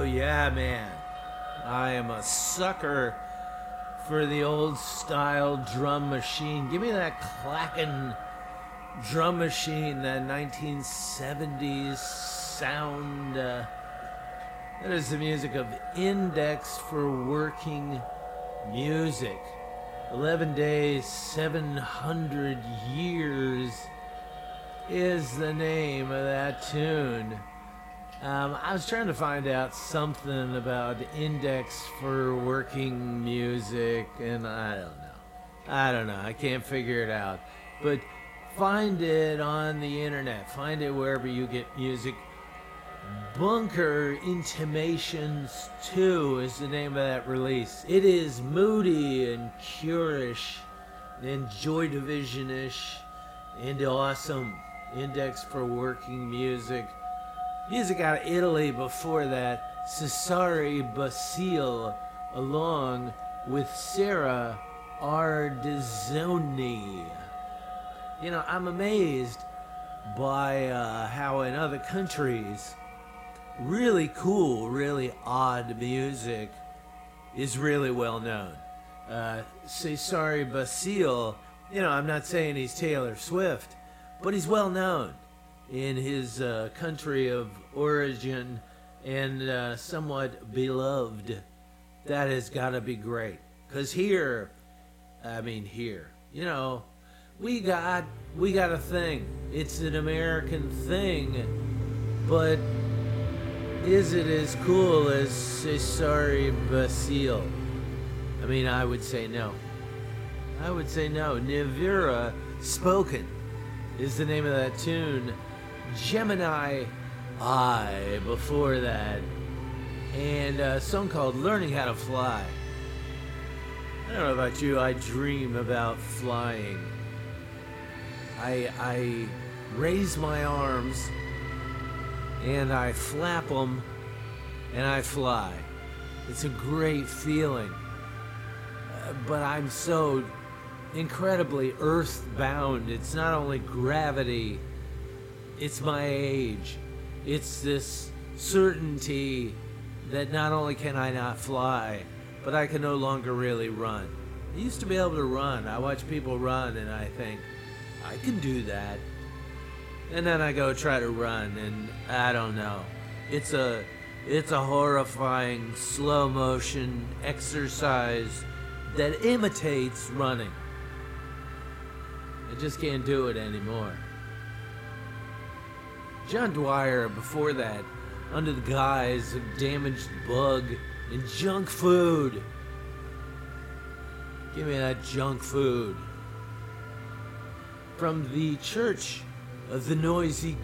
yeah, man. I am a sucker for the old style drum machine. Give me that clacking drum machine, that 1970s sound. That is the music of Index for Working Music. 11 Days, 700 Years is the name of that tune. I was trying to find out something about Index for Working Music, and I don't know. I can't figure it out. But find it on the internet. Find it wherever you get music. Bunker Intimations 2 is the name of that release. It is moody and curish and Joy Division-ish and awesome. Index for Working Music. Music out of Italy before that. Cesare Basile along with Sarah Ardizzoni. You know, I'm amazed by how in other countries really cool, really odd music is really well known. Cesare Basile, you know, I'm not saying he's Taylor Swift, but he's well known in his country of origin and somewhat beloved. That has got to be great. Because here, you know, we got a thing. It's an American thing, but is it as cool as Cesare Basile? I mean, I would say no. Nivira Spoken is the name of that tune. Gemini Eye before that. And a song called Learning How to Fly. I don't know about you, I dream about flying. I raise my arms and I flap them and I fly. It's a great feeling. But I'm so incredibly earthbound. It's not only gravity, it's my age. It's this certainty that not only can I not fly, but I can no longer really run. I used to be able to run. I watch people run and I think, I can do that. And then I go try to run and I don't know. It's a horrifying slow motion exercise that imitates running. I just can't do it anymore. John Dwyer before that, under the guise of Damaged Bug and junk food. Give me that junk food. From the Church of the Noisy